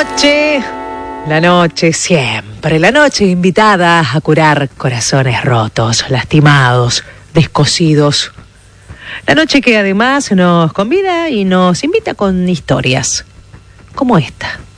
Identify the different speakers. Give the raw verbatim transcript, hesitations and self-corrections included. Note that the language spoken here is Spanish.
Speaker 1: noche, la noche siempre, la noche invitada a curar corazones rotos, lastimados, descosidos. La noche que además nos convida y nos invita con historias como esta.